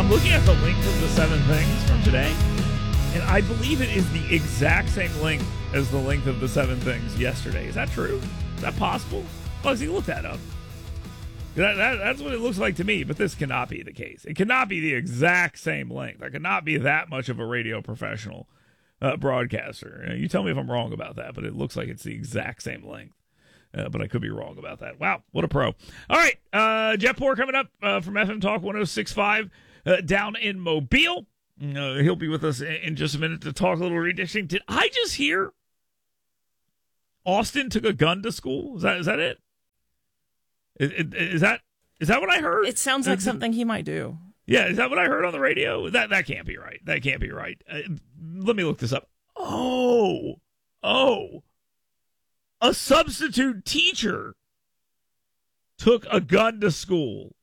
I'm looking at the length of the 7 things from today, and I believe it is the exact same length as the length of the 7 things yesterday. Is that true? Is that possible? Bugsy, look that up. That's what it looks like to me, but this cannot be the case. It cannot be the exact same length. I cannot be that much of a radio professional broadcaster. You tell me if I'm wrong about that, but it looks like it's the exact same length. But I could be wrong about that. Wow, what a pro. All right, Jeff Poor coming up from FM Talk 106.5 down in Mobile. He'll be with us in just a minute to talk a little redistricting. Did I just hear Austin took a gun to school? Is that it? Is that what I heard? It sounds like something he might do. Yeah, is that what I heard on the radio? That can't be right. That can't be right. Let me look this up. Oh. A substitute teacher took a gun to school.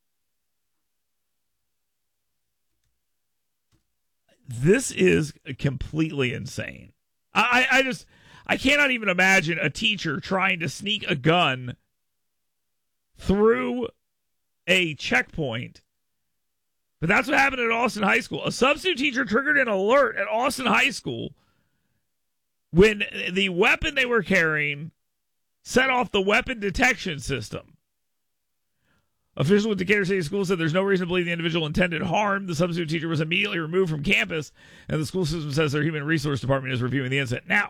This is completely insane. I cannot even imagine a teacher trying to sneak a gun through a checkpoint. But that's what happened at Austin High School. A substitute teacher triggered an alert at Austin High School when the weapon they were carrying set off the weapon detection system. Officials with Decatur City Schools said there's no reason to believe the individual intended harm. The substitute teacher was immediately removed from campus, and the school system says their human resource department is reviewing the incident. Now,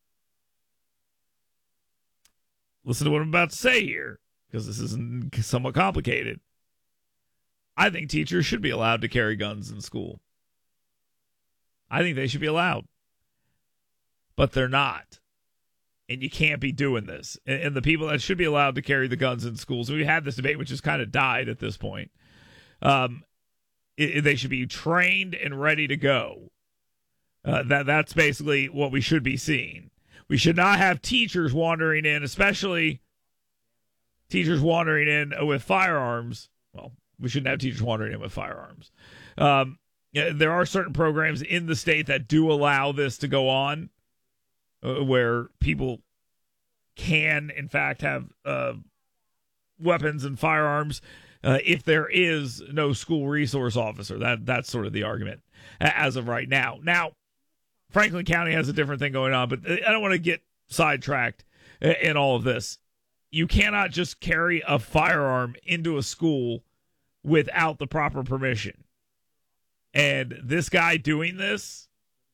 listen to what I'm about to say here, because this is somewhat complicated. I think teachers should be allowed to carry guns in school. I think they should be allowed. But they're not. And you can't be doing this. And the people that should be allowed to carry the guns in schools, we had this debate, which has kind of died at this point. They should be trained and ready to go. That's basically what we should be seeing. We should not have teachers wandering in, especially teachers wandering in with firearms. Well, we shouldn't have teachers wandering in with firearms. There are certain programs in the state that do allow this to go on, where people can, in fact, have weapons and firearms if there is no school resource officer. That's sort of the argument as of right now. Now, Franklin County has a different thing going on, but I don't want to get sidetracked in all of this. You cannot just carry a firearm into a school without the proper permission. And this guy doing this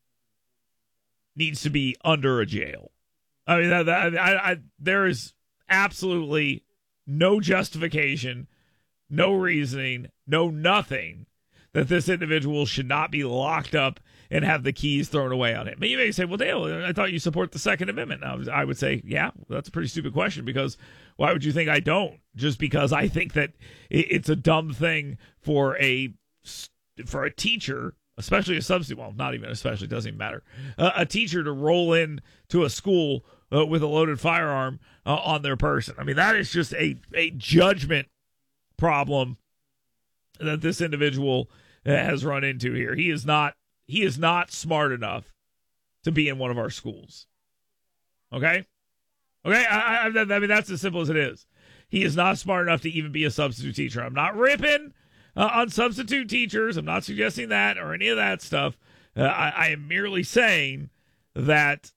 needs to be under a jail. I mean, there is absolutely no justification, no reasoning, no nothing that this individual should not be locked up and have the keys thrown away on him. But you may say, well, Dale, I thought you support the Second Amendment. I would say, yeah, that's a pretty stupid question, because why would you think I don't? Just because I think that it's a dumb thing for a teacher, especially a substitute, well, not even especially, doesn't even matter, a teacher to roll in to a school with a loaded firearm on their person. I mean, that is just a judgment problem that this individual has run into here. He is not smart enough to be in one of our schools. Okay? I mean, that's as simple as it is. He is not smart enough to even be a substitute teacher. I'm not ripping on substitute teachers. I'm not suggesting that or any of that stuff. I am merely saying that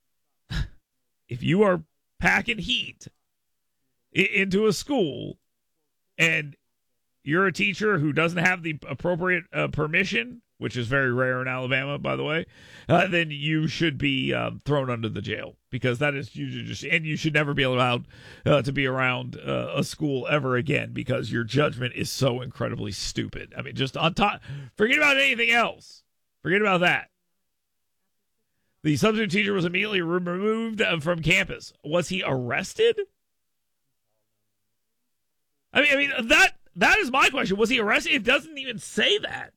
if you are packing heat into a school and you're a teacher who doesn't have the appropriate permission, which is very rare in Alabama, by the way, then you should be thrown under the jail, because that is and you should never be allowed to be around a school ever again, because your judgment is so incredibly stupid. I mean, just on top, forget about anything else. Forget about that. The substitute teacher was immediately removed from campus. Was he arrested? I mean that is my question. Was he arrested? It doesn't even say that.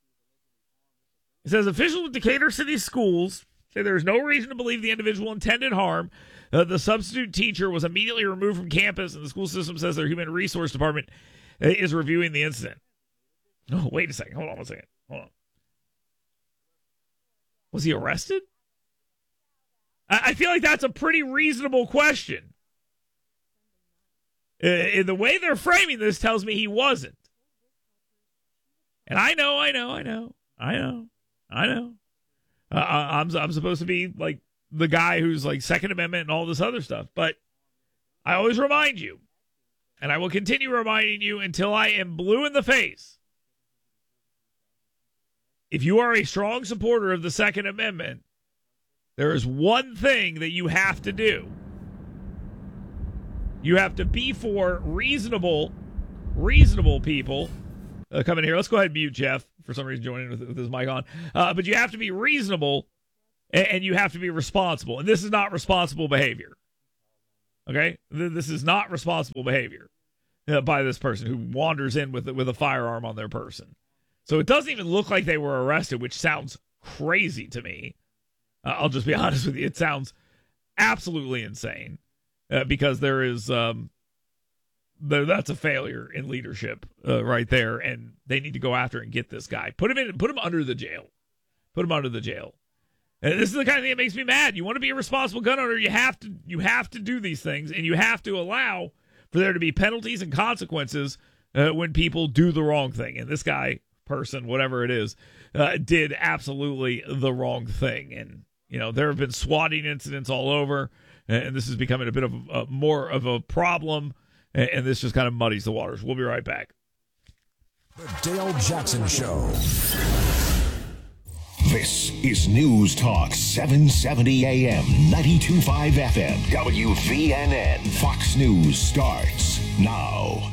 It says officials with Decatur City Schools say there is no reason to believe the individual intended harm. The substitute teacher was immediately removed from campus, and the school system says their human resource department is reviewing the incident. Oh, wait a second. Hold on one second. Hold on. Was he arrested? I feel like that's a pretty reasonable question. The way they're framing this tells me he wasn't. And I know. I'm supposed to be like the guy who's like Second Amendment and all this other stuff. But I always remind you, and I will continue reminding you until I am blue in the face. If you are a strong supporter of the Second Amendment, there is one thing that you have to do. You have to be for reasonable people coming here. Let's go ahead and mute Jeff. For some reason, joining with his mic on. But you have to be reasonable and you have to be responsible. And this is not responsible behavior. Okay? This is not responsible behavior by this person who wanders in with a firearm on their person. So it doesn't even look like they were arrested, which sounds crazy to me. I'll just be honest with you. It sounds absolutely insane because there is that's a failure in leadership right there, and they need to go after and get this guy. Put him under the jail. Put him under the jail. And this is the kind of thing that makes me mad. You want to be a responsible gun owner, you have to do these things, and you have to allow for there to be penalties and consequences when people do the wrong thing. And this guy, person, whatever it is, did absolutely the wrong thing. And there have been swatting incidents all over, and this is becoming a bit of more of a problem. And this just kind of muddies the waters. We'll be right back. The Dale Jackson Show. This is News Talk 770 AM, 92.5 FM, WVNN. Fox News starts now.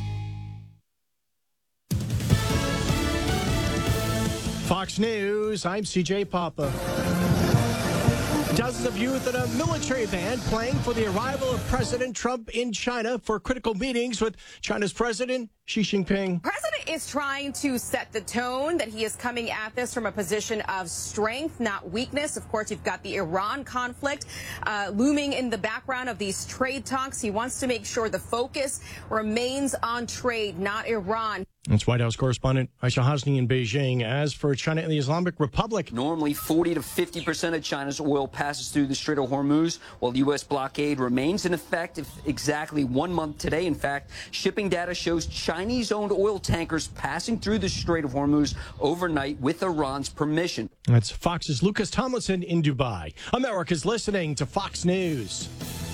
Fox News, I'm CJ Papa. Dozens of youth at a military band playing for the arrival of President Trump in China for critical meetings with China's President Xi Jinping. President is trying to set the tone that he is coming at this from a position of strength, not weakness. Of course, you've got the Iran conflict looming in the background of these trade talks. He wants to make sure the focus remains on trade, not Iran. That's White House correspondent Aisha Hasni in Beijing. As for China and the Islamic Republic, normally 40 to 50% of China's oil passes through the Strait of Hormuz, while the U.S. blockade remains in effect exactly 1 month today. In fact, shipping data shows Chinese-owned oil tankers passing through the Strait of Hormuz overnight with Iran's permission. That's Fox's Lucas Tomlinson in Dubai. America's listening to Fox News.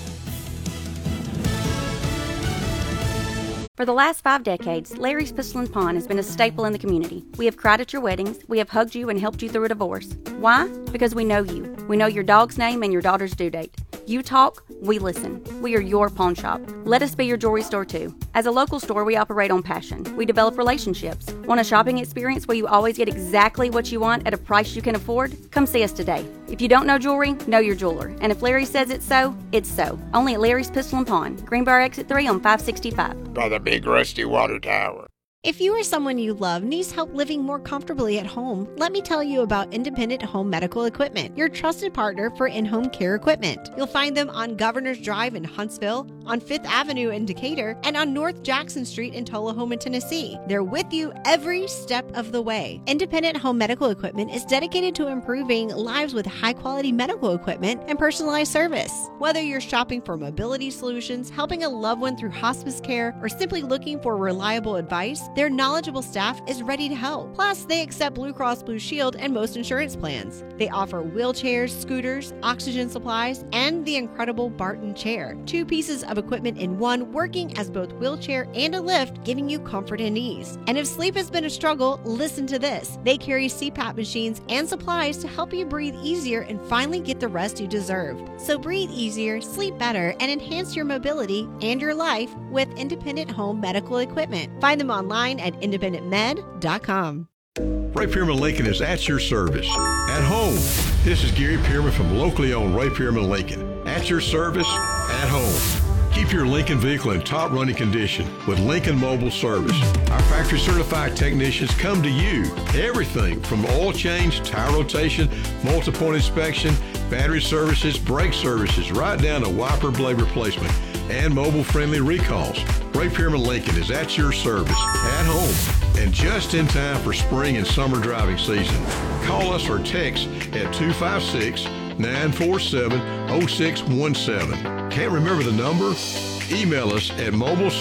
For the last 5 decades, Larry's Pistol and Pawn has been a staple in the community. We have cried at your weddings. We have hugged you and helped you through a divorce. Why? Because we know you. We know your dog's name and your daughter's due date. You talk, we listen. We are your pawn shop. Let us be your jewelry store too. As a local store, we operate on passion. We develop relationships. Want a shopping experience where you always get exactly what you want at a price you can afford? Come see us today. If you don't know jewelry, know your jeweler. And if Larry says it's so, it's so. Only at Larry's Pistol and Pawn, Greenbrier Exit 3 on 565. By the big rusty water tower. If you or someone you love needs help living more comfortably at home, let me tell you about Independent Home Medical Equipment, your trusted partner for in-home care equipment. You'll find them on Governor's Drive in Huntsville, on 5th Avenue in Decatur, and on North Jackson Street in Tullahoma, Tennessee. They're with you every step of the way. Independent Home Medical Equipment is dedicated to improving lives with high-quality medical equipment and personalized service. Whether you're shopping for mobility solutions, helping a loved one through hospice care, or simply looking for reliable advice, their knowledgeable staff is ready to help. Plus, they accept Blue Cross Blue Shield and most insurance plans. They offer wheelchairs, scooters, oxygen supplies, and the incredible Barton chair. 2 pieces of equipment in one, working as both wheelchair and a lift, giving you comfort and ease. And if sleep has been a struggle, listen to this. They carry CPAP machines and supplies to help you breathe easier and finally get the rest you deserve. So breathe easier, sleep better, and enhance your mobility and your life with Independent Home Medical Equipment. Find them online at independentmed.com. Ray Pierman Lincoln is at your service. At home. This is Gary Pierman from locally owned Ray Pierman Lincoln. At your service, at home. Keep your Lincoln vehicle in top running condition with Lincoln Mobile Service. Our factory certified technicians come to you. Everything from oil change, tire rotation, multi-point inspection, battery services, brake services, right down to wiper blade replacement and mobile friendly recalls. Ray Pierman Lincoln is at your service, at home, and just in time for spring and summer driving season. Call us or text at 256-947-0617. Can't remember the number? Email us at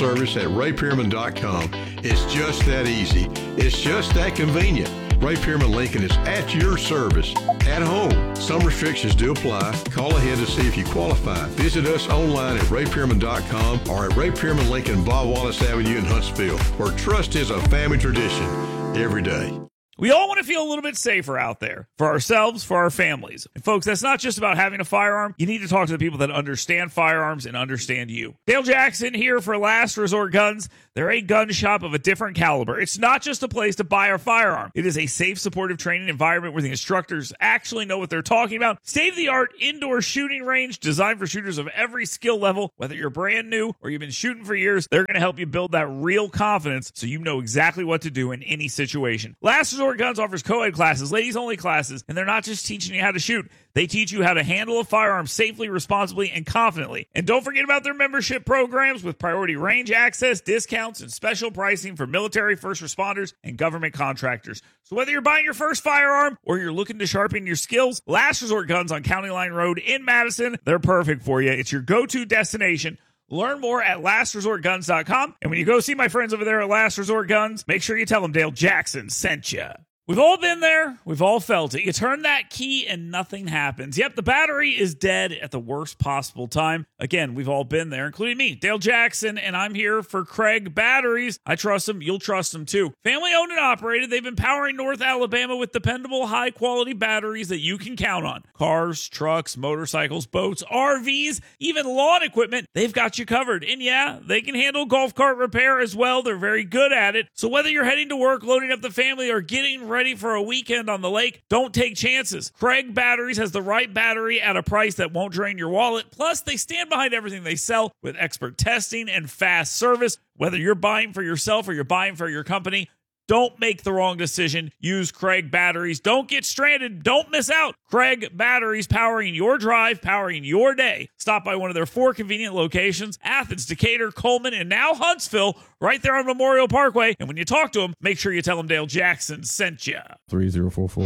mobileservice@raypearman.com. It's just that easy. It's just that convenient. Ray Pearman Lincoln is at your service, at home. Some restrictions do apply. Call ahead to see if you qualify. Visit us online at raypearman.com or at Ray Pearman Lincoln, Bob Wallace Avenue in Huntsville, where trust is a family tradition every day. We all want to feel a little bit safer out there for ourselves, for our families. And folks, that's not just about having a firearm. You need to talk to the people that understand firearms and understand you. Dale Jackson here for Last Resort Guns. They're a gun shop of a different caliber. It's not just a place to buy a firearm. It is a safe, supportive training environment where the instructors actually know what they're talking about. State-of-the-art indoor shooting range designed for shooters of every skill level. Whether you're brand new or you've been shooting for years, they're going to help you build that real confidence so you know exactly what to do in any situation. Last Resort Guns offers co-ed classes, ladies-only classes, and they're not just teaching you how to shoot. They teach you how to handle a firearm safely, responsibly, and confidently. And don't forget about their membership programs with priority range access, discounts, and special pricing for military, first responders, and government contractors. So whether you're buying your first firearm or you're looking to sharpen your skills, Last Resort Guns on County Line Road in Madison, they're perfect for you. It's your go-to destination. Learn more at lastresortguns.com. And when you go see my friends over there at Last Resort Guns, make sure you tell them Dale Jackson sent you. We've all been there. We've all felt it. You turn that key and nothing happens. Yep, the battery is dead at the worst possible time. Again, we've all been there, including me, Dale Jackson, and I'm here for Craig Batteries. I trust them. You'll trust them too. Family owned and operated. They've been powering North Alabama with dependable, high-quality batteries that you can count on. Cars, trucks, motorcycles, boats, RVs, even lawn equipment. They've got you covered. And yeah, they can handle golf cart repair as well. They're very good at it. So whether you're heading to work, loading up the family, or getting ready for a weekend on the lake, don't take chances. Craig Batteries has the right battery at a price that won't drain your wallet. Plus, they stand behind everything they sell with expert testing and fast service. Whether you're buying for yourself or you're buying for your company, don't make the wrong decision. Use Craig Batteries. Don't get stranded. Don't miss out. Craig Batteries, powering your drive, powering your day. Stop by one of their 4 convenient locations: Athens, Decatur, Coleman, and now Huntsville, right there on Memorial Parkway. And when you talk to them, make sure you tell them Dale Jackson sent you. 3044.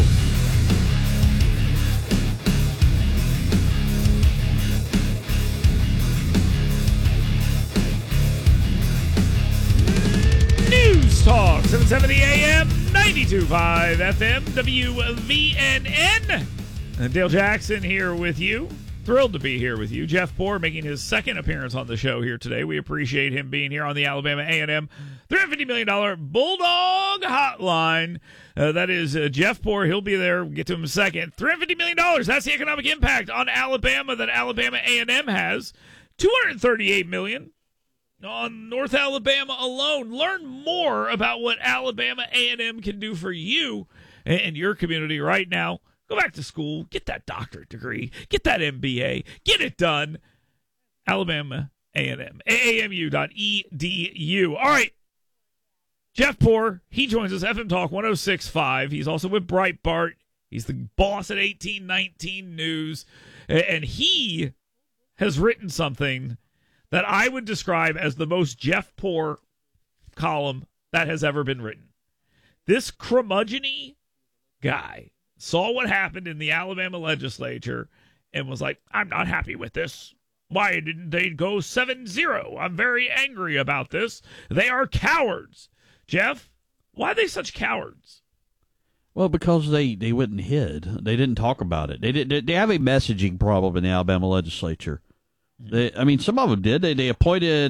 Talk 770 AM, 92.5 FM, WVNN. And Dale Jackson here with you. Thrilled to be here with you. Jeff Poor making his second appearance on the show here today. We appreciate him being here on the Alabama A&M $350 million Bulldog Hotline. That is Jeff Poor. He'll be there. We'll get to him in a second. $350 million. That's the economic impact on Alabama that Alabama A&M has. $238 million. On North Alabama alone. Learn more about what Alabama A&M can do for you and your community right now. Go back to school. Get that doctorate degree. Get that MBA. Get it done. Alabama A&M. AAMU.edu. All right. Jeff Poor, he joins us, FM Talk 106.5. He's also with Breitbart. He's the boss at 1819 News. And he has written something that I would describe as the most Jeff Poor column that has ever been written. This curmudgeon-y guy saw what happened in the Alabama legislature and was like, I'm not happy with this. Why didn't they go 7-0? I'm very angry about this. They are cowards. Jeff, why are they such cowards? Well, because they went and hid. They didn't talk about it. They have a messaging problem in the Alabama legislature. Some of them did. They appointed,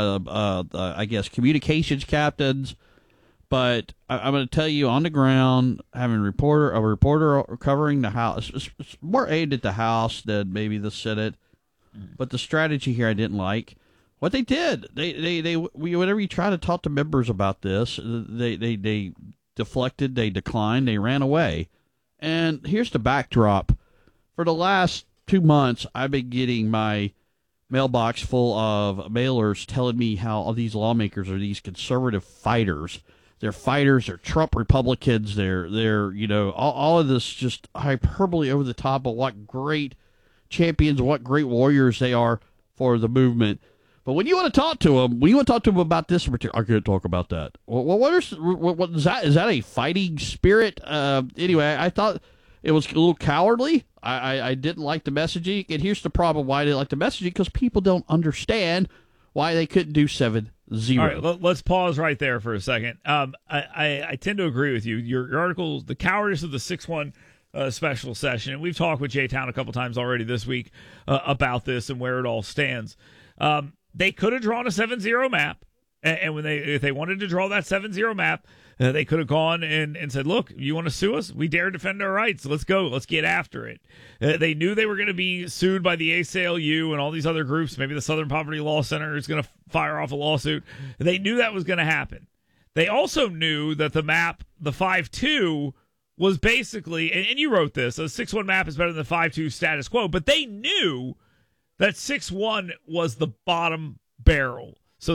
I guess, communications captains. But I'm going to tell you, on the ground, having a reporter covering the House, it's more aimed at the House than maybe the Senate. But the strategy here I didn't like. What they did, whenever you try to talk to members about this, they deflected, they declined, they ran away. And here's the backdrop. For the last 2 months, I've been getting my mailbox full of mailers telling me how all these lawmakers are these conservative fighters. They're fighters. They're Trump Republicans. They're all of this just hyperbole over the top of what great champions, what great warriors they are for the movement. But when you want to talk to them, about this, I can't talk about that. Well, what is that? Is that a fighting spirit? Anyway, I thought it was a little cowardly. I didn't like the messaging, and here's the problem why I didn't like the messaging, because people don't understand why they couldn't do 7-0. All right, let's pause right there for a second. I tend to agree with you. Your article, The Cowardice of the 6-1 Special Session, and we've talked with J-Town a couple times already this week about this and where it all stands. They could have drawn a 7-0 map, and if they wanted to draw that 7-0 map, they could have gone and said, look, you want to sue us? We dare defend our rights. Let's go. Let's get after it. They knew they were going to be sued by the ACLU and all these other groups. Maybe the Southern Poverty Law Center is going to fire off a lawsuit. They knew that was going to happen. They also knew that the map, the 5-2, was basically, and you wrote this, a 6-1 map is better than the 5-2 status quo, but they knew that 6-1 was the bottom barrel. So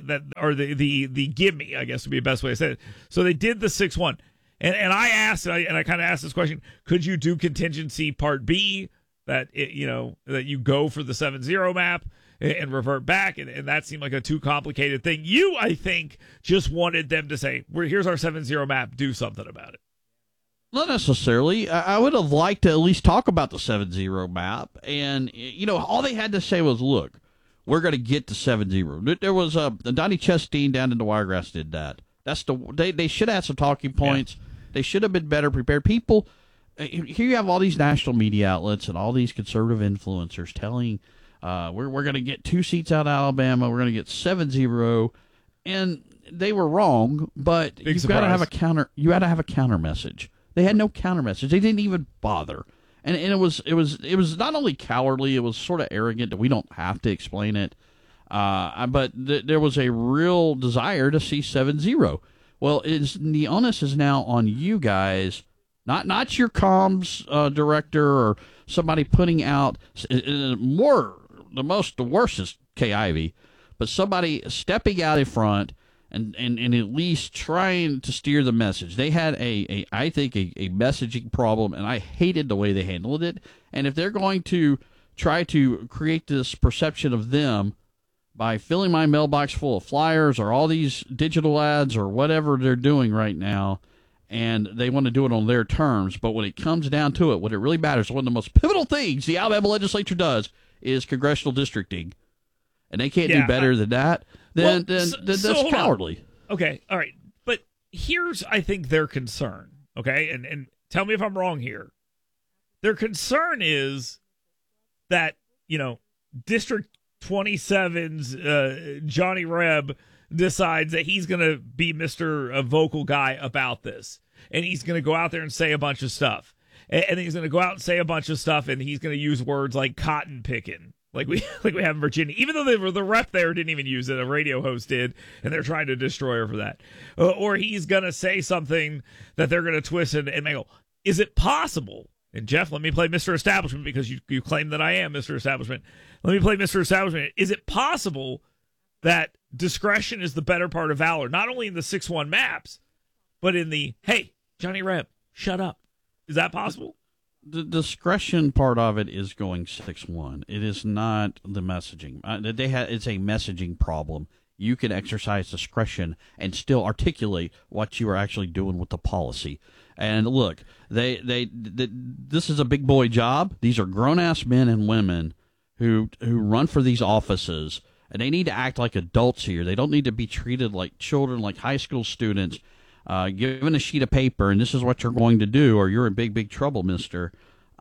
the gimme, I guess would be the best way to say it. So they did the 6-1, and I asked, and I kind of asked this question: could you do contingency part B, that that you go for the 7-0 map and revert back, and that seemed like a too complicated thing. You, I think, just wanted them to say, here's our 7-0 map, do something about it. Not necessarily. I would have liked to at least talk about the 7-0 map, and all they had to say was, look, we're going to get to 7-0. There was Donnie Chastain down in the Wiregrass did that. They should have had some talking points. Yeah. They should have been better prepared. People, here you have all these national media outlets and all these conservative influencers telling, we're going to get 2 seats out of Alabama. We're going to get 7-0, and they were wrong. But you've got to have a counter. You got to have a counter message. They had no counter message. They didn't even bother. And it was not only cowardly, it was sort of arrogant that we don't have to explain it. But there was a real desire to see 7-0. Well, the onus is now on you guys, not your comms director or somebody putting out the worst is Kay Ivey, but somebody stepping out in front and at least trying to steer the message. They had I think a messaging problem, and I hated the way they handled it. And if they're going to try to create this perception of them by filling my mailbox full of flyers or all these digital ads or whatever they're doing right now, and they want to do it on their terms, but when it comes down to it, what it really matters, one of the most pivotal things the Alabama legislature does is congressional districting. And they can't do better than that. Then that's cowardly. Okay, all right. But here's, I think, their concern, okay? And tell me if I'm wrong here. Their concern is that, District 27's Johnny Reb decides that he's going to be Mr. Vocal Guy about this. And he's going to go out there and say a bunch of stuff. And he's going to go out and say a bunch of stuff, and he's going to use words like cotton picking. Like we have in Virginia, even though the rep there didn't even use it, a radio host did, and they're trying to destroy her for that. Or he's going to say something that they're going to twist and they go, is it possible? And Jeff, let me play Mr. Establishment because you claim that I am Mr. Establishment. Let me play Mr. Establishment. Is it possible that discretion is the better part of valor, not only in the 6-1 maps, but in the, hey, Johnny Reb, shut up? Is that possible? The discretion part of it is going 6-1. It is not the messaging. It's a messaging problem. You can exercise discretion and still articulate what you are actually doing with the policy. And look, this is a big boy job. These are grown-ass men and women who run for these offices, and they need to act like adults here. They don't need to be treated like children, like high school students. Given a sheet of paper, and this is what you're going to do, or you're in big, big trouble, mister.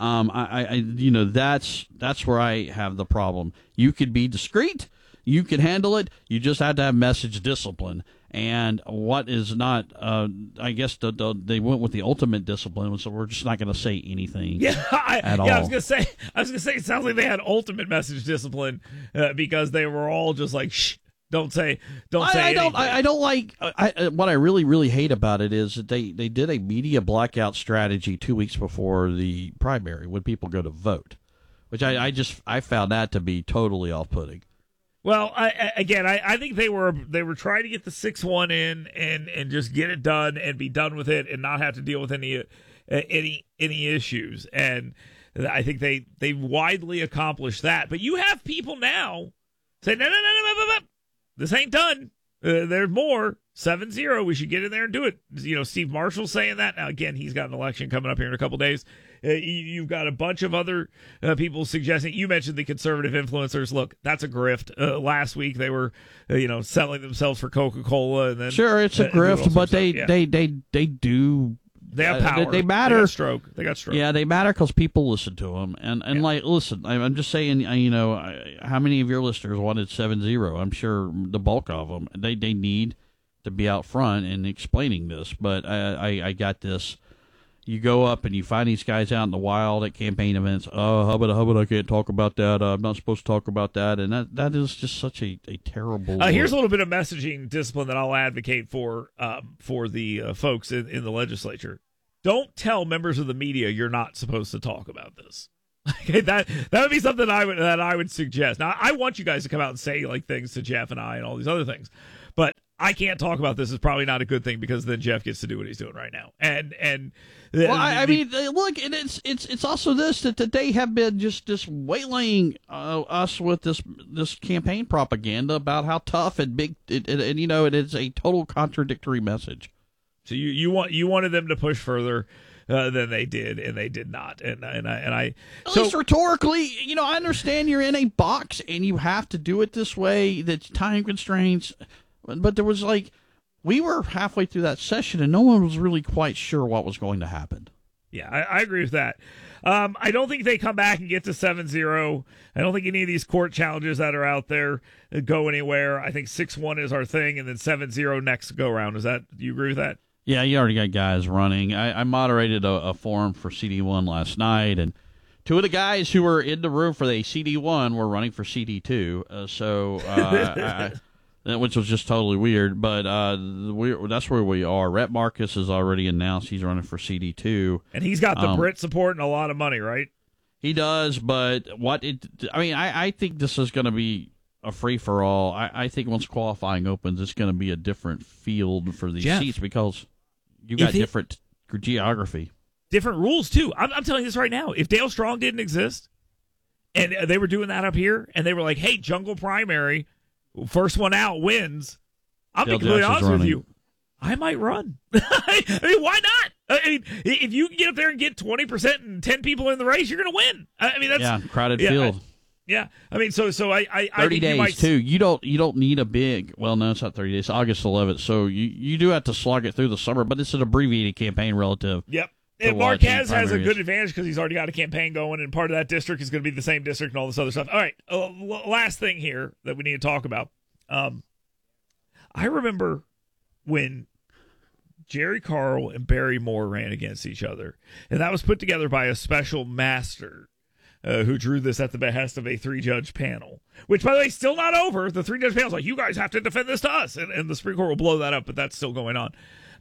That's where I have the problem. You could be discreet, you could handle it. You just have to have message discipline. And what is not, I guess they went with the ultimate discipline, so we're just not going to say anything. At all. I was going to say, it sounds like they had ultimate message discipline because they were all just like, shh. Don't say anything. I don't like. What I really, really hate about it is that they did a media blackout strategy 2 weeks before the primary when people go to vote, which I found that to be totally off-putting. Well, I think they were trying to get the 6-1 in and just get it done and be done with it and not have to deal with any issues. And I think they widely accomplished that. But you have people now say no. This ain't done. There's more. 7-0. We should get in there and do it. Steve Marshall saying that. Now, again, he's got an election coming up here in a couple days. You've got a bunch of other people suggesting. You mentioned the conservative influencers. Look, that's a grift. Last week they were, selling themselves for Coca-Cola, and then sure, it's a grift, but they do. They have power. They matter. They got stroke. Yeah, they matter because people listen to them. And listen, I'm just saying, how many of your listeners wanted 7-0? I'm sure the bulk of them. They need to be out front and explaining this. But I got this. You go up and you find these guys out in the wild at campaign events. Oh, how about I can't talk about that? I'm not supposed to talk about that. And that is just such a terrible. Here's a little bit of messaging discipline that I'll advocate for the folks in the legislature. Don't tell members of the media you're not supposed to talk about this. Okay, that would be something I would suggest. Now, I want you guys to come out and say things to Jeff and I and all these other things, but I can't talk about this. Is probably not a good thing because then Jeff gets to do what he's doing right now. Look, it's also this that they have been just waylaying us with this campaign propaganda about how tough and big it is a total contradictory message. So you wanted them to push further than they did, and they did not. At least rhetorically, I understand you're in a box and you have to do it this way. That's time constraints, but there was we were halfway through that session and no one was really quite sure what was going to happen. Yeah, I agree with that. I don't think they come back and get to 7-0. I don't think any of these court challenges that are out there go anywhere. I think 6-1 is our thing, and then 7-0 next go round. Do you agree with that? Yeah, you already got guys running. I moderated a forum for CD1 last night, and two of the guys who were in the room for the CD1 were running for CD2. Which was just totally weird. But that's where we are. Rhett Marcus has already announced he's running for CD2, and he's got the Brit support and a lot of money, right? He does, but I think this is going to be a free-for-all. I think once qualifying opens, it's going to be a different field for these seats because you got different geography. Different rules, too. I'm telling you this right now. If Dale Strong didn't exist, and they were doing that up here, and they were like, hey, jungle primary, first one out wins, I'll be completely honest with you, I might run. I mean, why not? I mean, if you can get up there and get 20% and 10 people in the race, you're going to win. I mean, that's crowded field. I mean, so I 30 days too. You don't need a big. Well, no, it's not 30 days. August 11th. So you do have to slog it through the summer, but it's an abbreviated campaign relative. Yep. And Marquez has a good advantage because he's already got a campaign going, and part of that district is going to be the same district and all this other stuff. All right, last thing here that we need to talk about. I remember when Jerry Carl and Barry Moore ran against each other, and that was put together by a special master who drew this at the behest of a 3-judge panel, which, by the way, still not over. The 3-judge panel's like, you guys have to defend this to us, and the Supreme Court will blow that up, but that's still going on.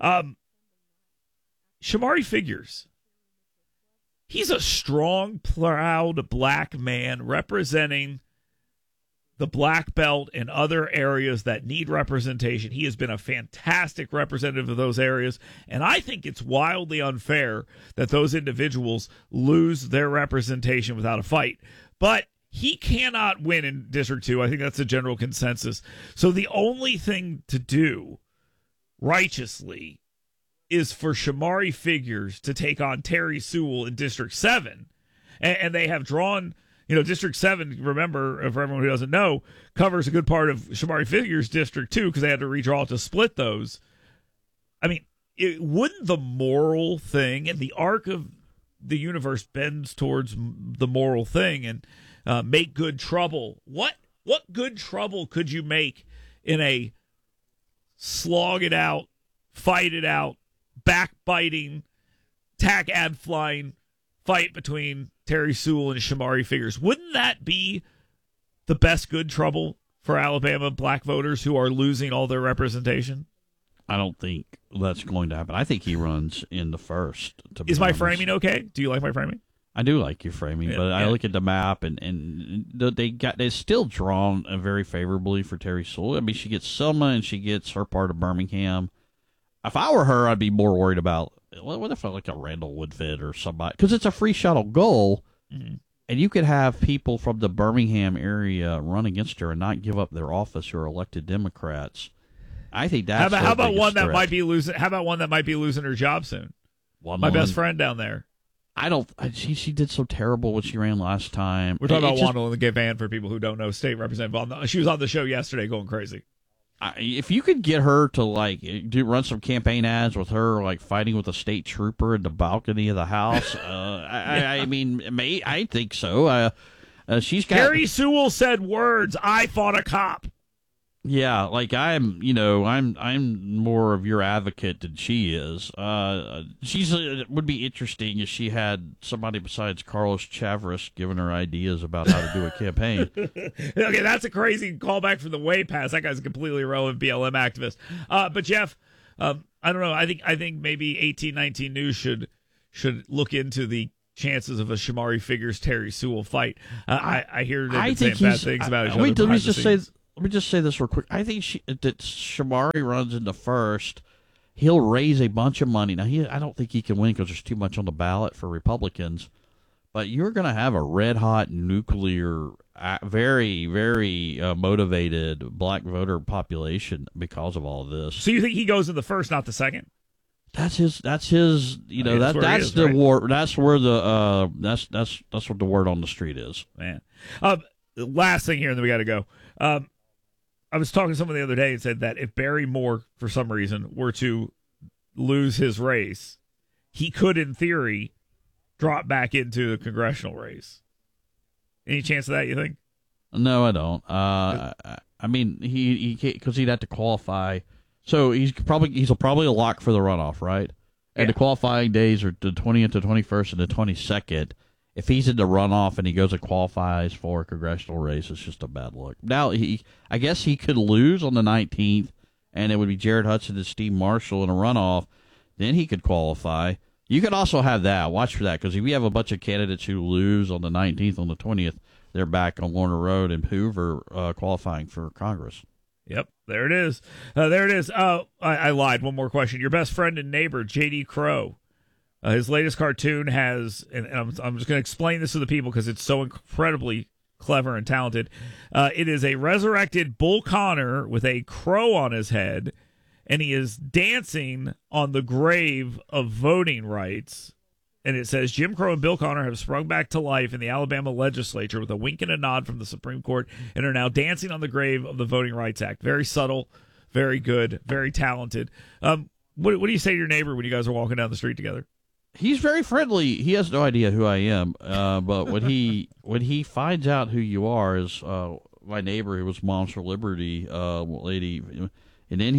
Shamari Figures. He's a strong, proud black man representing the black belt and other areas that need representation. He has been a fantastic representative of those areas, and I think it's wildly unfair that those individuals lose their representation without a fight. But he cannot win in District 2. I think that's the general consensus. So the only thing to do righteously is for Shamari Figures to take on Terry Sewell in District 7, and they have drawn... District 7, remember, for everyone who doesn't know, covers a good part of Shamari Figures' District 2 because they had to redraw to split those. I mean, wouldn't the moral thing, and the arc of the universe bends towards the moral thing, and make good trouble? What good trouble could you make in a slog it out, fight it out, backbiting, tack ad flying fight between Terry Sewell and Shamari Figures? Wouldn't that be the best good trouble for Alabama black voters who are losing all their representation? I don't think that's going to happen. I think he runs in the first. Is my framing okay? Do you like my framing? I do like your framing, but I look at the map and they're still drawn very favorably for Terry Sewell. I mean, she gets Selma and she gets her part of Birmingham. If I were her, I'd be more worried about what if I like a Randall Woodford or somebody, because it's a free shuttle goal, and you could have people from the Birmingham area run against her and not give up their office who are elected Democrats. I think that's how about one that threat. might be losing? How about one that might be losing her job soon? My best friend down there. I don't. She did so terrible when she ran last time. We're talking about Wanda Van for people who don't know. State Representative. She was on the show yesterday, going crazy. If you could get her to run some campaign ads with her fighting with a state trooper in the balcony of the House, I mean, I think so. She's got. Terry Sewell said words. I fought a cop. Yeah, I'm more of your advocate than she is. Would be interesting if she had somebody besides Carlos Chavez giving her ideas about how to do a campaign. Okay, that's a crazy callback from the way past. That guy's a completely irrelevant BLM activist. But Jeff, I don't know. I think maybe 1819 News should look into the chances of a Shamari Figures Terry Sewell fight. I hear they've been saying bad things about each other. Let me just say this real quick. I think that Shamari runs into first. He'll raise a bunch of money. Now, I don't think he can win because there's too much on the ballot for Republicans. But you're going to have a red-hot nuclear, very, very motivated black voter population because of all of this. So you think he goes in the first, not the second? That's his. That's the war. That's where the that's what the word on the street is. Man, last thing here, and then we got to go. I was talking to someone the other day and said that if Barry Moore, for some reason, were to lose his race, he could, in theory, drop back into the congressional race. Any chance of that, you think? No, I don't. I mean, he can't, because he'd have to qualify. So he's probably a lock for the runoff, right? And the qualifying days are the 20th, the 21st, and the 22nd. If he's in the runoff and he goes and qualifies for a congressional race, it's just a bad look. Now, I guess he could lose on the 19th, and it would be Jared Hudson and Steve Marshall in a runoff. Then he could qualify. You could also have that. Watch for that, because if we have a bunch of candidates who lose on the 19th, on the 20th, they're back on Warner Road and Hoover qualifying for Congress. Yep, there it is. There it is. I lied. One more question. Your best friend and neighbor, J.D. Crowe. His latest cartoon has, and I'm just going to explain this to the people because it's so incredibly clever and talented. It is a resurrected Bull Connor with a crow on his head, and he is dancing on the grave of voting rights. And it says, Jim Crow and Bill Connor have sprung back to life in the Alabama legislature with a wink and a nod from the Supreme Court and are now dancing on the grave of the Voting Rights Act. Very subtle, very good, very talented. What do you say to your neighbor when you guys are walking down the street together? He's very friendly. He has no idea who I am, but when he finds out who you are, is my neighbor who was Moms for Liberty lady, and then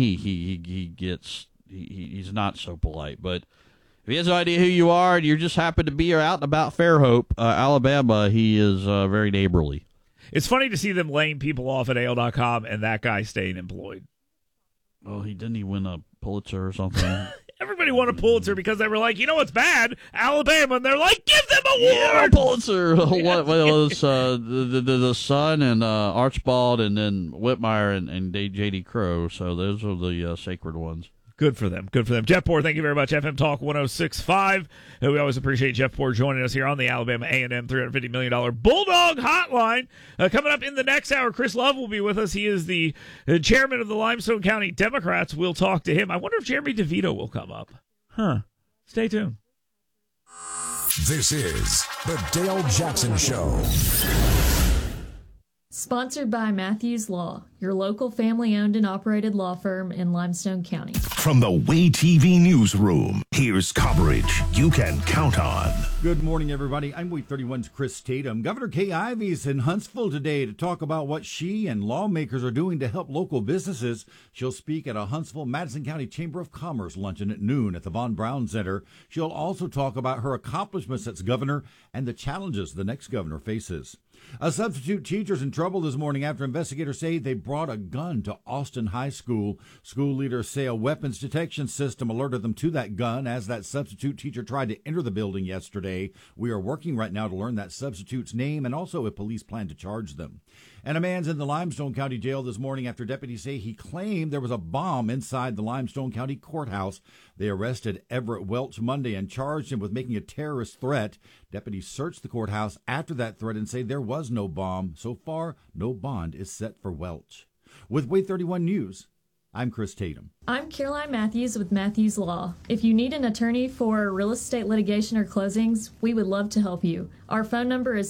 he's not so polite. But if he has no idea who you are and you just happen to be out and about Fairhope, Alabama, he is very neighborly. It's funny to see them laying people off at AL.com and that guy staying employed. Oh, didn't he win a Pulitzer or something? Everybody won a Pulitzer because they were like, you know what's bad? Alabama. And they're like, give them a award! Yeah, Pulitzer. What was the Sun and Archibald and then Whitmire and J.D. Crowe. So those are the sacred ones. Good for them. Good for them. Jeff Poor, thank you very much. FM Talk 106.5. We always appreciate Jeff Poor joining us here on the Alabama A&M $350 million Bulldog Hotline. Coming up in the next hour, Chris Love will be with us. He is the chairman of the Limestone County Democrats. We'll talk to him. I wonder if Jeremy DeVito will come up. Stay tuned. This is the Dale Jackson Show. Sponsored by Matthews Law, your local family-owned and operated law firm in Limestone County. From the Way TV newsroom, here's coverage you can count on. Good morning, everybody. I'm Way 31's Chris Tatum. Governor Kay Ivey's in Huntsville today to talk about what she and lawmakers are doing to help local businesses. She'll speak at a Huntsville-Madison County Chamber of Commerce luncheon at noon at the Von Braun Center. She'll also talk about her accomplishments as governor and the challenges the next governor faces. A substitute teacher's in trouble this morning after investigators say they brought a gun to Austin High School. School leaders say a weapons detection system alerted them to that gun as that substitute teacher tried to enter the building yesterday. We are working right now to learn that substitute's name and also if police plan to charge them. And a man's in the Limestone County Jail this morning after deputies say he claimed there was a bomb inside the Limestone County Courthouse. They arrested Everett Welch Monday and charged him with making a terrorist threat. Deputies searched the courthouse after that threat and say there was no bomb. So far, no bond is set for Welch. With Way 31 News, I'm Chris Tatum. I'm Caroline Matthews with Matthews Law. If you need an attorney for real estate litigation or closings, we would love to help you. Our phone number is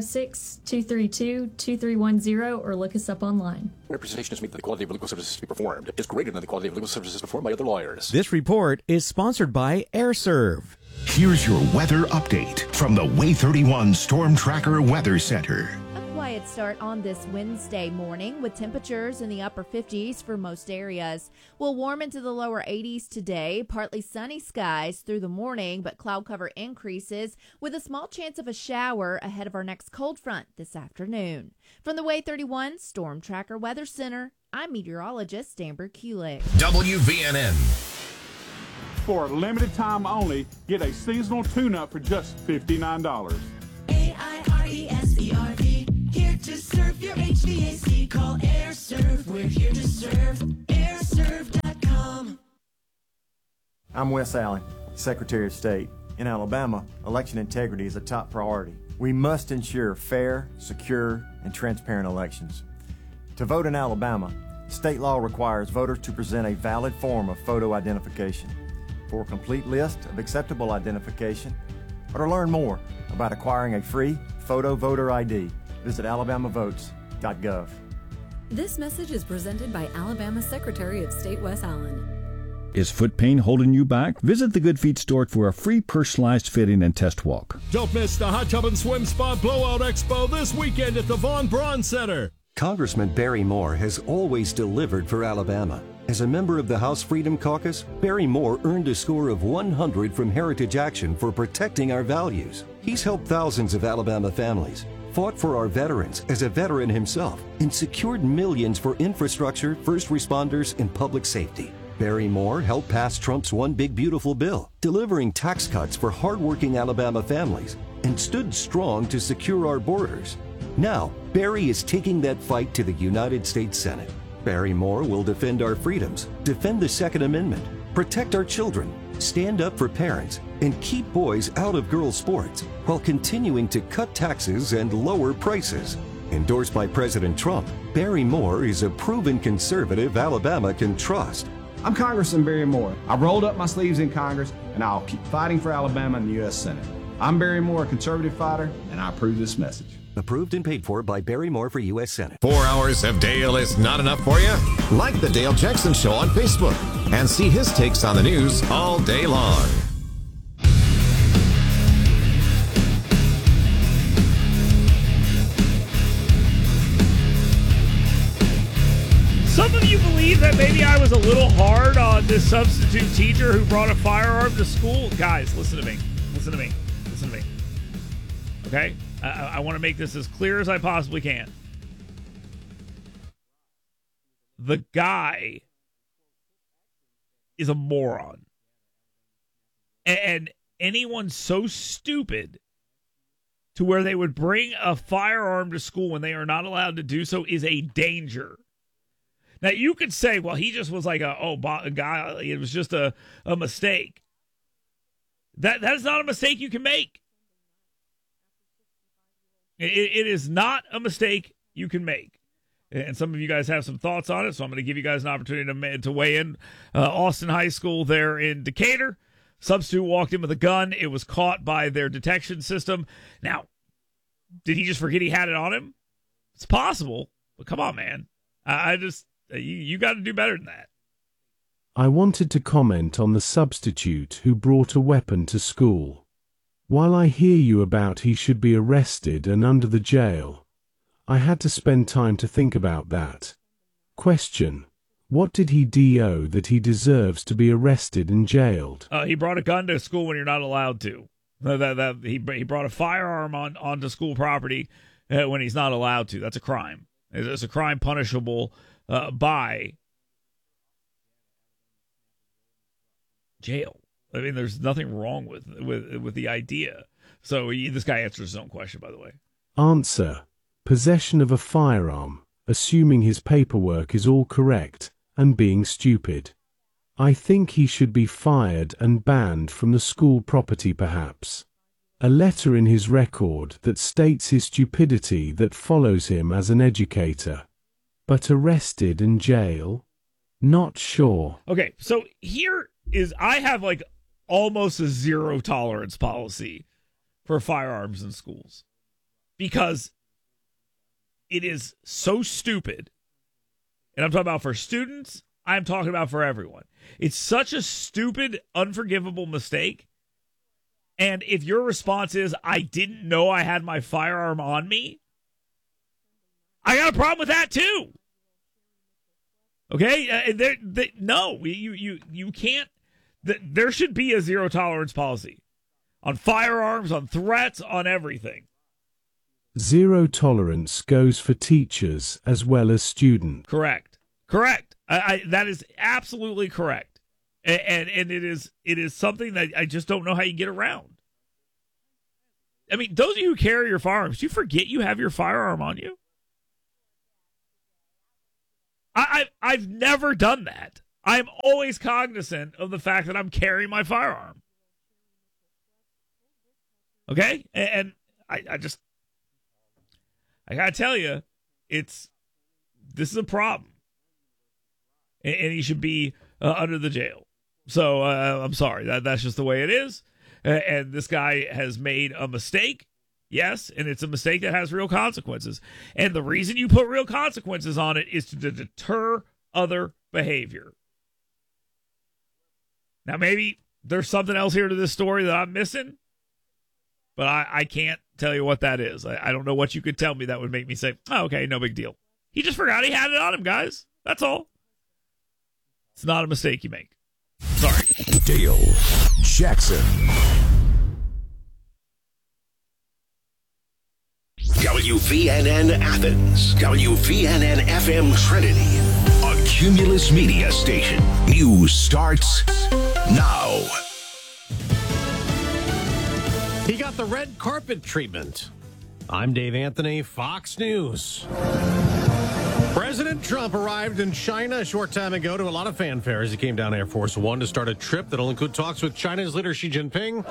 256-232-2310 or look us up online. Representation is made that the quality of legal services to be performed is greater than the quality of legal services performed by other lawyers. This report is sponsored by AirServe. Here's your weather update from the Way 31 Storm Tracker Weather Center. Quiet start on this Wednesday morning with temperatures in the upper 50s for most areas. We'll warm into the lower 80s today, partly sunny skies through the morning, but cloud cover increases with a small chance of a shower ahead of our next cold front this afternoon. From the Way 31 Storm Tracker Weather Center, I'm meteorologist Amber Kulik. WVNN. For a limited time only, get a seasonal tune-up for just $59. AIRESERV. Here to serve your HVAC. Call AirServe. We're here to serve. AirServe.com. I'm Wes Allen, Secretary of State. In Alabama, election integrity is a top priority. We must ensure fair, secure, and transparent elections. To vote in Alabama, state law requires voters to present a valid form of photo identification. For a complete list of acceptable identification, or to learn more about acquiring a free photo voter ID, visit alabamavotes.gov. This message is presented by Alabama Secretary of State Wes Allen. Is foot pain holding you back? Visit the Good Feet store for a free personalized fitting and test walk. Don't miss the Hot Tub and Swim Spa Blowout Expo this weekend at the Von Braun Center. Congressman Barry Moore has always delivered for Alabama. As a member of the House Freedom Caucus, Barry Moore earned a score of 100 from Heritage Action for protecting our values. He's helped thousands of Alabama families, fought for our veterans as a veteran himself, and secured millions for infrastructure, first responders, and public safety. Barry Moore helped pass Trump's One Big Beautiful Bill, delivering tax cuts for hardworking Alabama families, and stood strong to secure our borders. Now, Barry is taking that fight to the United States Senate. Barry Moore will defend our freedoms, defend the Second Amendment, protect our children, stand up for parents, and keep boys out of girls' sports while continuing to cut taxes and lower prices. Endorsed by President Trump, Barry Moore is a proven conservative Alabama can trust. I'm Congressman Barry Moore. I rolled up my sleeves in Congress, and I'll keep fighting for Alabama in the U.S. Senate. I'm Barry Moore, a conservative fighter, and I approve this message. Approved and paid for by Barry Moore for U.S. Senate. 4 hours of Dale is not enough for you? Like The Dale Jackson Show on Facebook and see his takes on the news all day long. Some of you believe that maybe I was a little hard on this substitute teacher who brought a firearm to school. Guys, listen to me. Listen to me. Listen to me. Okay? I want to make this as clear as I possibly can. The guy is a moron. And anyone so stupid to where they would bring a firearm to school when they are not allowed to do so is a danger. Now, you could say, well, he just was like a guy. It was just a mistake. That is not a mistake you can make. It is not a mistake you can make. And some of you guys have some thoughts on it, so I'm going to give you guys an opportunity to weigh in. Austin High School there in Decatur. Substitute walked in with a gun. It was caught by their detection system. Now, did he just forget he had it on him? It's possible, but come on, man. You got to do better than that. I wanted to comment on the substitute who brought a weapon to school. While I hear you about he should be arrested and under the jail, I had to spend time to think about that. Question: what did he do that he deserves to be arrested and jailed? He brought a gun to school when you're not allowed to. He brought a firearm onto school property when he's not allowed to. That's a crime. It's a crime punishable by jail. I mean, there's nothing wrong with the idea. So this guy answers his own question, by the way. Answer: possession of a firearm, assuming his paperwork is all correct, and being stupid. I think he should be fired and banned from the school property perhaps. A letter in his record that states his stupidity that follows him as an educator. But arrested and jail? Not sure. Okay, so here is, I have like almost a zero tolerance policy for firearms in schools because it is so stupid. And I'm talking about for students, I'm talking about for everyone. It's such a stupid, unforgivable mistake. And if your response is, I didn't know I had my firearm on me, I got a problem with that too. Okay? No, you can't. There should be a zero tolerance policy on firearms, on threats, on everything. Zero tolerance goes for teachers as well as students. Correct. That is absolutely correct. And it is something that I just don't know how you get around. I mean, those of you who carry your firearms, do you forget you have your firearm on you? I've never done that. I'm always cognizant of the fact that I'm carrying my firearm. Okay? And I gotta tell you, this is a problem. And he should be under the jail. So I'm sorry. That's just the way it is. And this guy has made a mistake. Yes, and it's a mistake that has real consequences. And the reason you put real consequences on it is to deter other behavior. Now, maybe there's something else here to this story that I'm missing, but I can't tell you what that is. I don't know what you could tell me that would make me say, oh, okay, no big deal. He just forgot he had it on him, guys. That's all. It's not a mistake you make. Sorry. Dale Jackson. WVNN Athens. WVNN FM Trinity. A Cumulus Media station. News starts now. He got the red carpet treatment. I'm Dave Anthony, Fox News. President Trump arrived in China a short time ago to a lot of fanfare as he came down Air Force One to start a trip that'll include talks with China's leader Xi Jinping.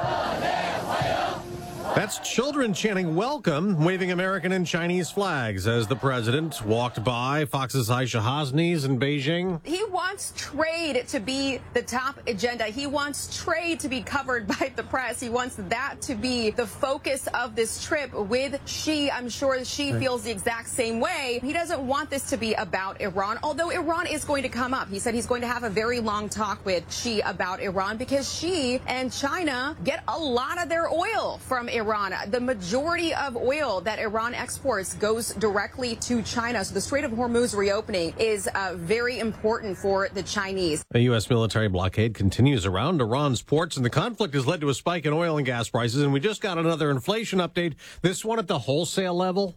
That's children chanting welcome, waving American and Chinese flags as the president walked by Fox's Aisha Hasni's in Beijing. He wants trade to be the top agenda. He wants trade to be covered by the press. He wants that to be the focus of this trip with Xi. I'm sure Xi feels the exact same way. He doesn't want this to be about Iran, although Iran is going to come up. He said he's going to have a very long talk with Xi about Iran because Xi and China get a lot of their oil from Iran. The majority of oil that Iran exports goes directly to China. So the Strait of Hormuz reopening is very important for the Chinese. A U.S. military blockade continues around Iran's ports, and the conflict has led to a spike in oil and gas prices. And we just got another inflation update, this one at the wholesale level.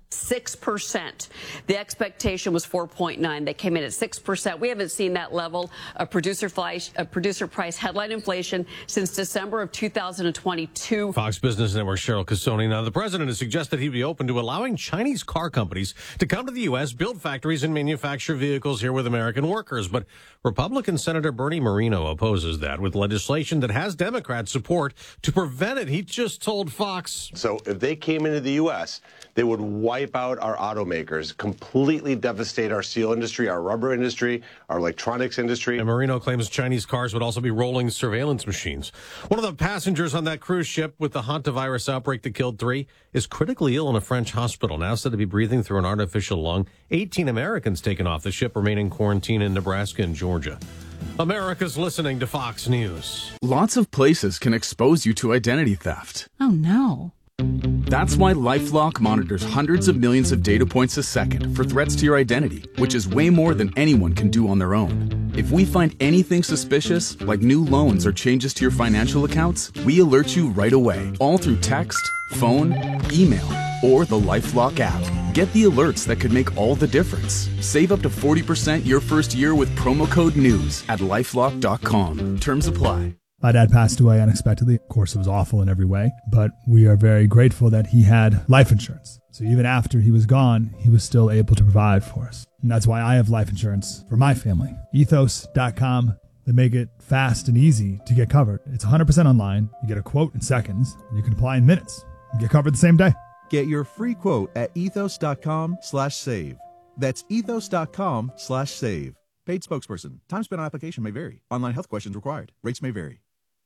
6%. The expectation was 4.9. They came in at 6%. We haven't seen that level of producer price headline inflation since December of 2022. Fox Business Network Cheryl Casoni. Now, the president has suggested he'd be open to allowing Chinese car companies to come to the U.S., build factories, and manufacture vehicles here with American workers. But Republican Senator Bernie Moreno opposes that with legislation that has Democrat support to prevent it. He just told Fox. So if they came into the U.S., they would wipe out our automakers, completely devastate our steel industry, our rubber industry, our electronics industry. And Moreno claims Chinese cars would also be rolling surveillance machines. One of the passengers on that cruise ship with the hantavirus outbreak that killed 3 is critically ill in a French hospital, now said to be breathing through an artificial lung. 18 Americans taken off the ship remain in quarantine in Nebraska and Georgia. America's listening to Fox News. Lots of places can expose you to identity theft. Oh, no. That's why LifeLock monitors hundreds of millions of data points a second for threats to your identity, which is way more than anyone can do on their own. If we find anything suspicious, like new loans or changes to your financial accounts, we alert you right away, all through text, phone, email, or the LifeLock app. Get the alerts that could make all the difference. Save up to 40% your first year with promo code NEWS at LifeLock.com. Terms apply. My dad passed away unexpectedly. Of course, it was awful in every way, but we are very grateful that he had life insurance. So even after he was gone, he was still able to provide for us. And that's why I have life insurance for my family. Ethos.com. They make it fast and easy to get covered. It's 100% online. You get a quote in seconds. And you can apply in minutes. You get covered the same day. Get your free quote at ethos.com/save. That's ethos.com/save. Paid spokesperson. Time spent on application may vary. Online health questions required. Rates may vary.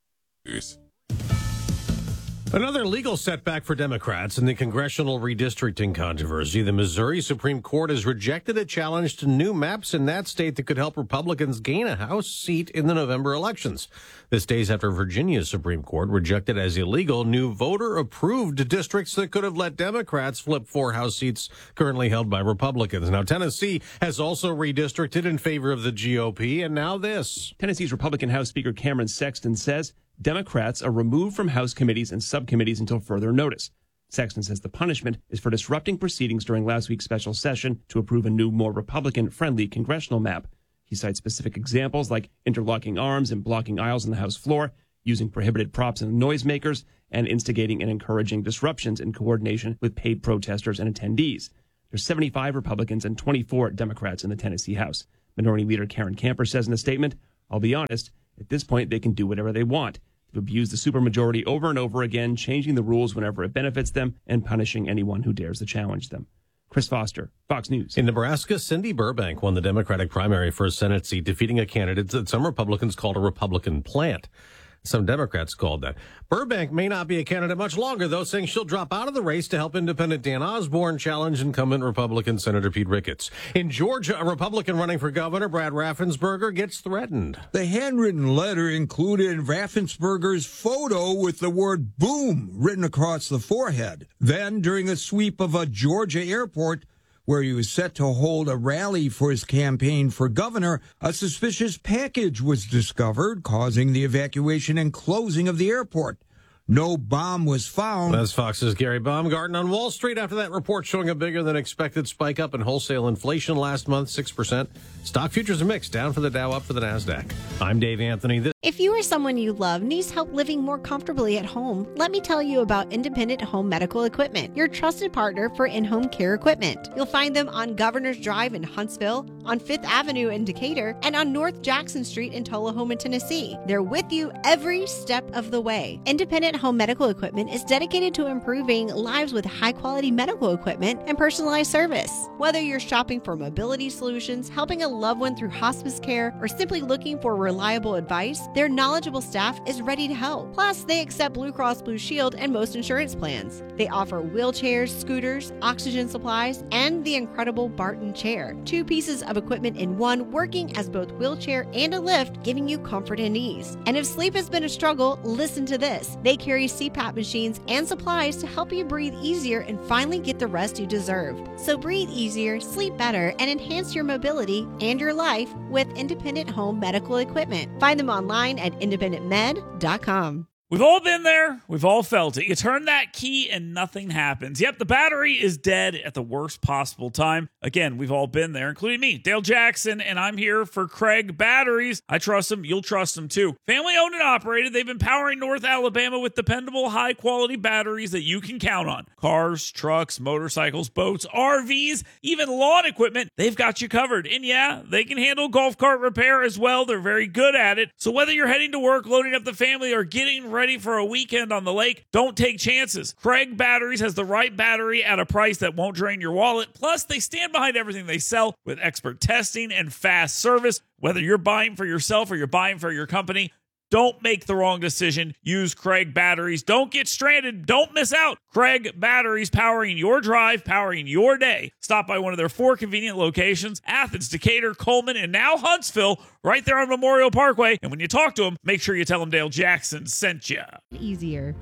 Another legal setback for Democrats in the congressional redistricting controversy. The Missouri Supreme Court has rejected a challenge to new maps in that state that could help Republicans gain a House seat in the November elections. This days after Virginia's Supreme Court rejected as illegal new voter-approved districts that could have let Democrats flip 4 House seats currently held by Republicans. Now, Tennessee has also redistricted in favor of the GOP, and now this. Tennessee's Republican House Speaker Cameron Sexton says Democrats are removed from House committees and subcommittees until further notice. Sexton says the punishment is for disrupting proceedings during last week's special session to approve a new, more Republican-friendly congressional map. He cites specific examples like interlocking arms and blocking aisles on the House floor, using prohibited props and noisemakers, and instigating and encouraging disruptions in coordination with paid protesters and attendees. There's 75 Republicans and 24 Democrats in the Tennessee House. Minority Leader Karen Camper says in a statement, "I'll be honest, at this point they can do whatever they want. They've abused the supermajority over and over again, changing the rules whenever it benefits them and punishing anyone who dares to challenge them." Chris Foster, Fox News. In Nebraska, Cindy Burbank won the Democratic primary for a Senate seat, defeating a candidate that some Republicans called a Republican plant. Some Democrats called that. Burbank may not be a candidate much longer, though, saying she'll drop out of the race to help independent Dan Osborne challenge incumbent Republican Senator Pete Ricketts. In Georgia, a Republican running for governor, Brad Raffensperger, gets threatened. The handwritten letter included Raffensperger's photo with the word boom written across the forehead. Then, during a sweep of a Georgia airport, where he was set to hold a rally for his campaign for governor, a suspicious package was discovered, causing the evacuation and closing of the airport. No bomb was found. That's Fox's Gary Baumgarten on Wall Street after that report showing a bigger than expected spike up in wholesale inflation last month, 6%. Stock futures are mixed, down for the Dow, up for the NASDAQ. I'm Dave Anthony. If you or someone you love needs help living more comfortably at home, let me tell you about Independent Home Medical Equipment, your trusted partner for in-home care equipment. You'll find them on Governor's Drive in Huntsville, on 5th Avenue in Decatur, and on North Jackson Street in Tullahoma, Tennessee. They're with you every step of the way. Independent Home Medical Equipment is dedicated to improving lives with high-quality medical equipment and personalized service. Whether you're shopping for mobility solutions, helping a loved one through hospice care, or simply looking for reliable advice, their knowledgeable staff is ready to help. Plus, they accept Blue Cross Blue Shield and most insurance plans. They offer wheelchairs, scooters, oxygen supplies, and the incredible Barton chair. 2 pieces of equipment in one, working as both wheelchair and a lift, giving you comfort and ease. And if sleep has been a struggle, listen to this. They carry CPAP machines and supplies to help you breathe easier and finally get the rest you deserve. So breathe easier, sleep better, and enhance your mobility and your life with Independent Home Medical Equipment. Find them online at independentmed.com. We've all been there. We've all felt it. You turn that key and nothing happens. Yep, the battery is dead at the worst possible time. Again, we've all been there, including me, Dale Jackson, and I'm here for Craig Batteries. I trust them. You'll trust them too. Family owned and operated. They've been powering North Alabama with dependable, high-quality batteries that you can count on. Cars, trucks, motorcycles, boats, RVs, even lawn equipment. They've got you covered. And yeah, they can handle golf cart repair as well. They're very good at it. So whether you're heading to work, loading up the family, or getting ready for a weekend on the lake, don't take chances. Craig Batteries has the right battery at a price that won't drain your wallet. Plus, they stand behind everything they sell with expert testing and fast service. Whether you're buying for yourself or you're buying for your company, don't make the wrong decision. Use Craig Batteries. Don't get stranded. Don't miss out. Craig Batteries, powering your drive, powering your day. Stop by one of their 4 convenient locations: Athens, Decatur, Coleman, and now Huntsville, right there on Memorial Parkway. And when you talk to them, make sure you tell them Dale Jackson sent you. Easier.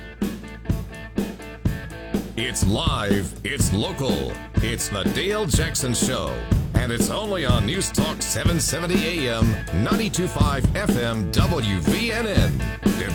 It's live, it's local, it's the Dale Jackson Show, and it's only on News Talk 770 AM, 92.5 FM, WVNN.